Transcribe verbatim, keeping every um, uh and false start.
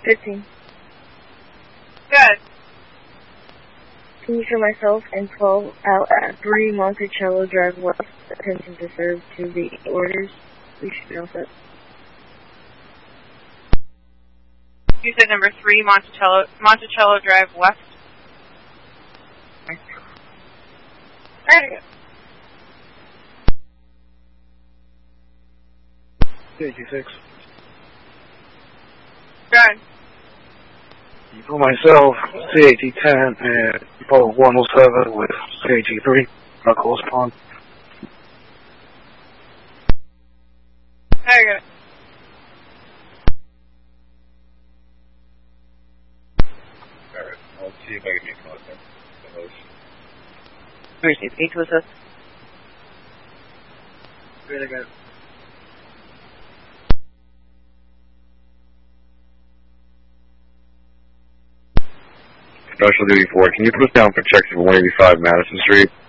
fifteen. Good. Can you show myself and twelve out at three Monticello Drive West, attention to serve to the orders? We should be all set. You said number three, Monticello, Monticello Drive West. Very good. C eighty-six. Good. For myself, C eighty ten and Apollo one oh seven with C eighty-three, Knuckles Pond. Very good. Alright, I'll see if I can make contact with those. Receive eight to assist. Really good. Special Duty four, can you put us down for checks for one eighty-five Madison Street?